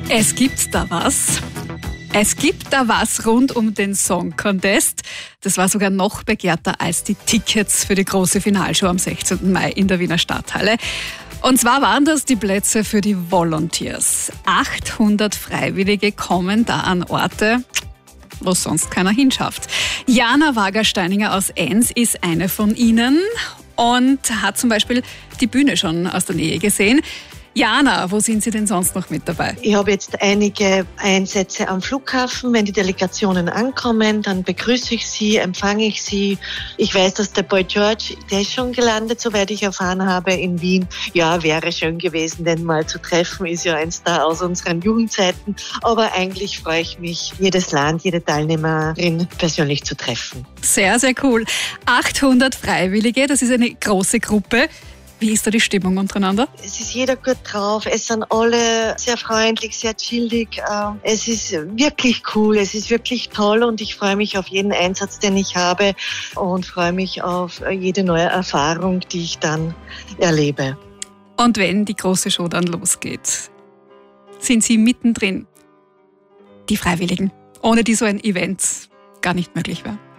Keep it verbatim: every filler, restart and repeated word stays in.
Es gibt da was. Es gibt da was rund um den Song Contest. Das war sogar noch begehrter als die Tickets für die große Finalshow am sechzehnten Mai in der Wiener Stadthalle. Und zwar waren das die Plätze für die Volunteers. achthundert Freiwillige kommen da an Orte, wo sonst keiner hinschafft. Jana Wagersteininger aus Enns ist eine von ihnen und hat zum Beispiel die Bühne schon aus der Nähe gesehen. Jana, wo sind Sie denn sonst noch mit dabei? Ich habe jetzt einige Einsätze am Flughafen. Wenn die Delegationen ankommen, dann begrüße ich sie, empfange ich sie. Ich weiß, dass der Boy George, der ist schon gelandet, soweit ich erfahren habe, in Wien. Ja, wäre schön gewesen, den mal zu treffen. Ist ja ein Star aus unseren Jugendzeiten. Aber eigentlich freue ich mich, jedes Land, jede Teilnehmerin persönlich zu treffen. Sehr, sehr cool. achthundert Freiwillige, das ist eine große Gruppe. Wie ist da die Stimmung untereinander? Es ist jeder gut drauf, es sind alle sehr freundlich, sehr chillig. Es ist wirklich cool, es ist wirklich toll und ich freue mich auf jeden Einsatz, den ich habe und freue mich auf jede neue Erfahrung, die ich dann erlebe. Und wenn die große Show dann losgeht, sind Sie mittendrin, die Freiwilligen, ohne die so ein Event gar nicht möglich wäre?